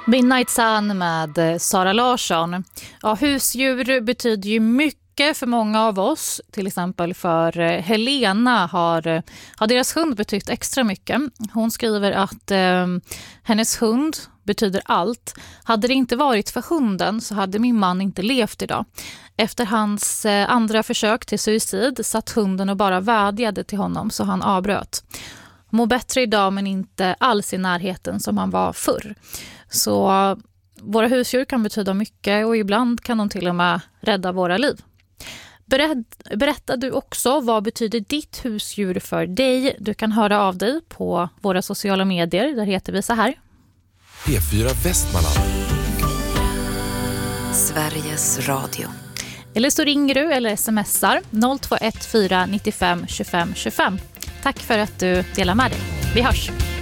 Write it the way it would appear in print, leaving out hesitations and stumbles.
Midnight Sun med Sara Larsson. Ja, husdjur betyder ju mycket för många av oss. Till exempel för Helena har deras hund betytt extra mycket. Hon skriver att hennes hund betyder allt. Hade det inte varit för hunden så hade min man inte levt idag. Efter hans andra försök till suicid satt hunden och bara vädjade till honom så han avbröt. Han mår bättre idag men inte alls i närheten som han var förr. Så våra husdjur kan betyda mycket och ibland kan de till och med rädda våra liv. Berättar du också vad betyder ditt husdjur för dig? Du kan höra av dig på våra sociala medier. Där heter vi så här. P4 Västmanland. Sveriges Radio. Eller så ringer du eller smsar 0214 95 25 25. Tack för att du delar med dig. Vi hörs!